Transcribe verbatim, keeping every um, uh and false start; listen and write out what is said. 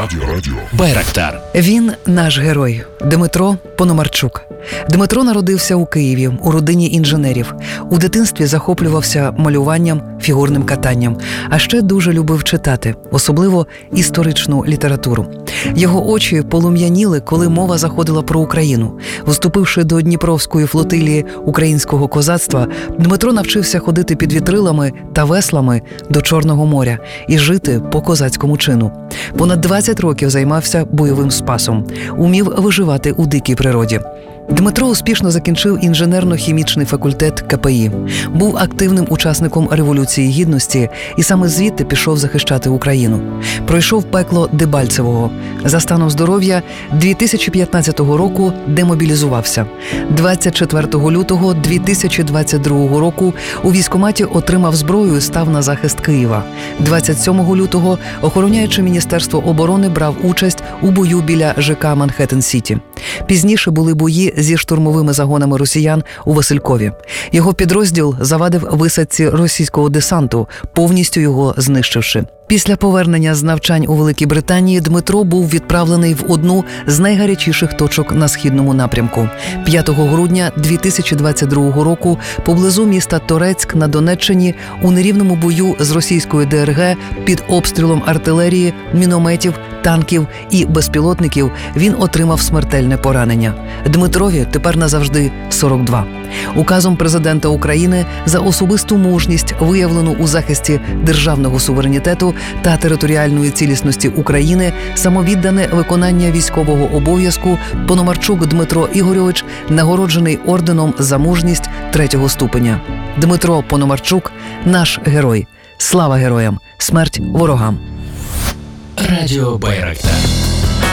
Радіо, радіо. Байрактар. Він наш герой – Дмитро Пономарчук. Дмитро народився у Києві, у родині інженерів. У дитинстві захоплювався малюванням, фігурним катанням, а ще дуже любив читати, особливо історичну літературу. Його очі полум'яніли, коли мова заходила про Україну. Вступивши до Дніпровської флотилії українського козацтва, Дмитро навчився ходити під вітрилами та веслами до Чорного моря і жити по козацькому чину. Понад двадцять років займався бойовим спасом, умів виживати у дикій природі. Дмитро успішно закінчив інженерно-хімічний факультет ка пе і, був активним учасником Революції Гідності і саме звідти пішов захищати Україну. Пройшов пекло Дебальцевого. За станом здоров'я дві тисячі п'ятнадцятого року демобілізувався. двадцять четвертого лютого дві тисячі двадцять другого року у військкоматі отримав зброю і став на захист Києва. двадцять сьомого лютого, охороняючи Міністерство оборони, брав участь у бою біля же ка Манхеттен-Сіті. Пізніше були бої зі штурмовими загонами росіян у Василькові. Його підрозділ завадив висадці російського десанту, повністю його знищивши. Після повернення з навчань у Великій Британії Дмитро був відправлений в одну з найгарячіших точок на східному напрямку. п'ятого грудня дві тисячі двадцять другого року поблизу міста Торецьк на Донеччині у нерівному бою з російською де ер ге під обстрілом артилерії, мінометів, танків і безпілотників він отримав смертельне поранення. Дмитрові тепер назавжди сорок два. Указом президента України за особисту мужність, виявлену у захисті державного суверенітету та територіальної цілісності України, самовіддане виконання військового обов'язку, Пономарчук Дмитро Ігорьович нагороджений орденом за мужність третього ступеня. Дмитро Пономарчук – наш герой. Слава героям! Смерть ворогам! Радіо Байрактар.